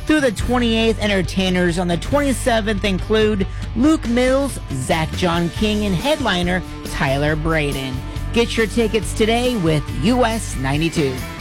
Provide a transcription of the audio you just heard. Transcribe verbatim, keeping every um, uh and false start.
Through the twenty-eighth, entertainers on the twenty-seventh include Luke Mills, Zach John King, and headliner Tyler Braden. Get your tickets today with U S ninety-two.